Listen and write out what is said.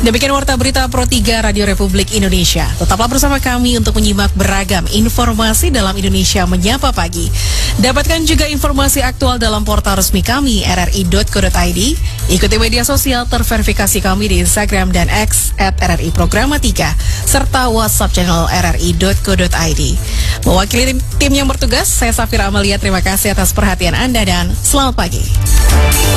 Demikian Warta Berita Pro 3 Radio Republik Indonesia. Tetaplah bersama kami untuk menyimak beragam informasi dalam Indonesia Menyapa Pagi. Dapatkan juga informasi aktual dalam portal resmi kami rri.co.id. Ikuti media sosial terverifikasi kami di Instagram dan X @RRI Programa 3 serta WhatsApp channel rri.co.id. Mewakili tim yang bertugas, saya Safira Amalia. Terima kasih atas perhatian Anda dan selamat pagi.